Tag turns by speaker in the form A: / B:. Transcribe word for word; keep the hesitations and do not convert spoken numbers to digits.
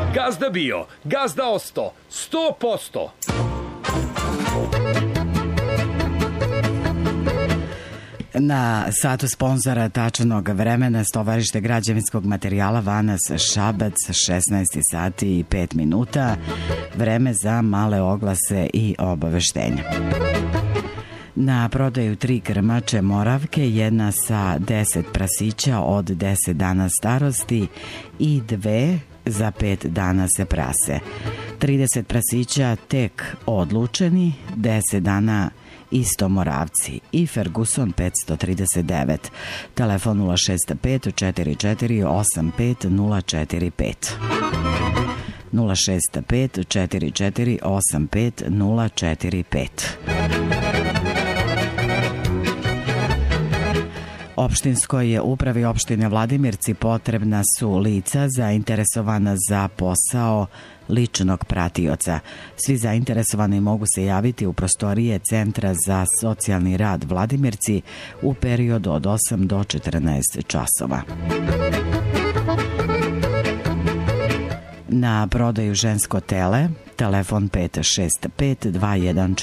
A: Gazda bio, gazda osto, sto posto.
B: Na satu sponzora tačnog vremena stovarište građevinskog materijala Vanas Šabac, šesnaest sati i pet minuta, vreme za male oglase i obaveštenja. Na prodaju tri krmače Moravke, jedna sa deset prasića od deset dana starosti i dve za pet dana se prase. trideset prasića tek odlučeni, deset dana isto Moravci i Ferguson petsto trideset devet. Telefon nula šest pet četiri četiri osam pet nula četiri pet. nula šest pet četiri četiri osam pet nula četiri pet. Opštinskoj upravi opštine Vladimirci potrebna su lica zainteresovana za posao ličnog pratioca. Svi zainteresovani mogu se javiti u prostorije Centra za socijalni rad Vladimirci u periodu od osam do četrnaest časova. Na prodaju žensko tele, telefon pet šest pet dva jedan